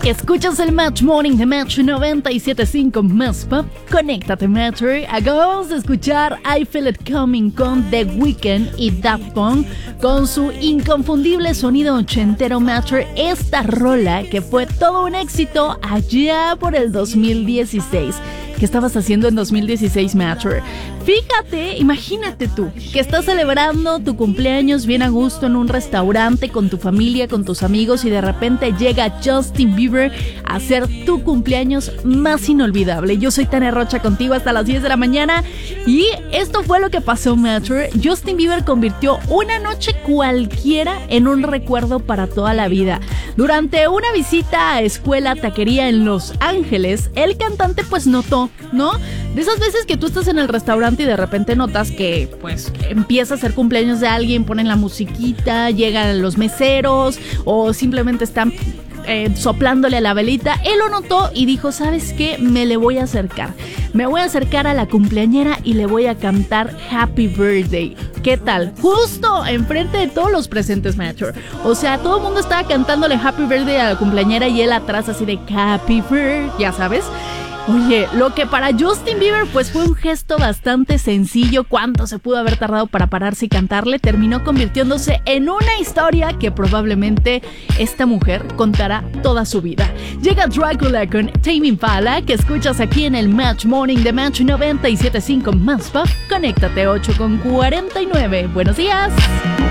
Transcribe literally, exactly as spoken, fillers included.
Escuchas el Match Morning de Match noventa y siete punto cinco Más Pop. Conéctate, Matcher. Acabamos de escuchar I Feel It Coming con The Weeknd y Daft Punk con su inconfundible sonido ochentero, Matcher. Esta rola que fue todo un éxito allá por el dos mil dieciséis. ¿Qué estabas haciendo en dos mil dieciséis, Matcher? Fíjate, imagínate tú, que estás celebrando tu cumpleaños bien a gusto en un restaurante con tu familia, con tus amigos, y de repente llega Justin Bieber a hacer tu cumpleaños más inolvidable. Yo soy Tania Rocha contigo hasta las diez de la mañana y esto fue lo que pasó, Matcher. Justin Bieber convirtió una noche cualquiera en un recuerdo para toda la vida. Durante una visita a escuela taquería en Los Ángeles, el cantante pues notó, ¿no? De esas veces que tú estás en el restaurante y de repente notas que pues empieza a ser cumpleaños de alguien, ponen la musiquita, llegan los meseros o simplemente están eh, soplándole a la velita. Él lo notó y dijo, ¿sabes qué? Me le voy a acercar. Me voy a acercar a la cumpleañera y le voy a cantar Happy Birthday. ¿Qué tal? Justo enfrente de todos los presentes, Matcher. O sea, todo el mundo estaba cantándole Happy Birthday a la cumpleañera y él atrás así de Happy Birthday, ya sabes. Oye, lo que para Justin Bieber pues fue un gesto bastante sencillo, cuánto se pudo haber tardado para pararse y cantarle, terminó convirtiéndose en una historia que probablemente esta mujer contará toda su vida. Llega Drácula con Tame Impala, que escuchas aquí en el Match Morning de Match noventa y siete punto cinco Más Pop. Conéctate, ocho con cuarenta y nueve. Buenos días.